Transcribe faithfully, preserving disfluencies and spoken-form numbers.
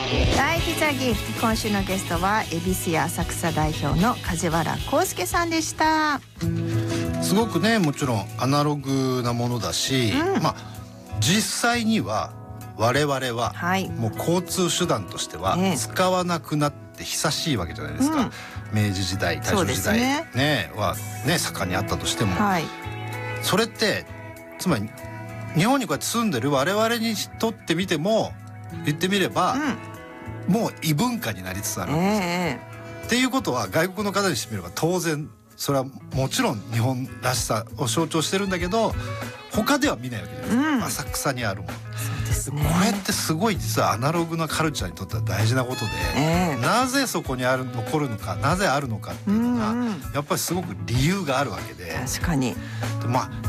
はい、ティーチャーギフト、今週のゲストは恵比寿屋浅草代表の梶原康介さんでした。 すごくね、もちろんアナログなものだし、うん、まあ実際には我々はもう交通手段としては使わなくなって久しいわけじゃないですか、うん、明治時代、大正時代、ねね、はね盛んにあったとしても、はい、それってつまり日本にこうやって住んでる我々にとってみても言ってみれば、うん、もう異文化になりつつあるんですよ、えー、っていうことは外国の方にしてみれば当然それはもちろん日本らしさを象徴してるんだけど他では見ないわけじゃないですか、うん、浅草にあるもの。そうですね、これってすごい実はアナログなカルチャーにとっては大事なことで、えー、なぜそこにある残るのか、なぜあるのかっていうのが、うんうん、やっぱりすごく理由があるわけで、 確かにで、まあ、